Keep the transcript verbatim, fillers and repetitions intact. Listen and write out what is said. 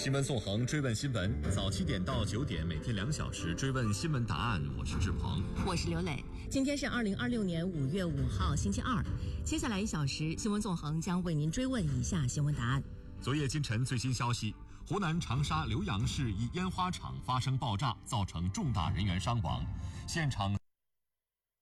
新闻纵横，追问新闻，早七点到九点，每天两小时追问新闻答案。我是志鹏， 我是刘磊。今天是二零二六年五月五号，星期二。接下来一小时，新闻纵横将为您追问以下新闻答案。 昨夜今晨最新消息，湖南长沙浏阳市一烟花厂发生爆炸，造成重大人员伤亡，现场